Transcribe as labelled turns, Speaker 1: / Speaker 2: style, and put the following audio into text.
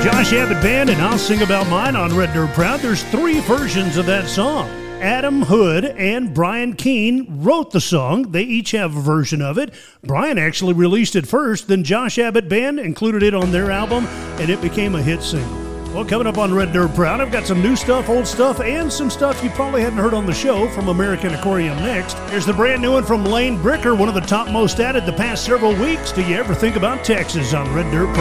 Speaker 1: Josh Abbott Band and I'll Sing About Mine on Red Dirt Proud. There's 3 versions of that song. Adam Hood and Brian Keane wrote the song. They each have a version of it. Brian actually released it first, then Josh Abbott Band included it on their album, and it became a hit single. Well, coming up on Red Dirt Proud, I've got some new stuff, old stuff, and some stuff you probably hadn't heard on the show from American Aquarium next. Here's the brand new one from Lane Bricker, one of the top most added the past several weeks. Do you ever think about Texas on Red Dirt Proud?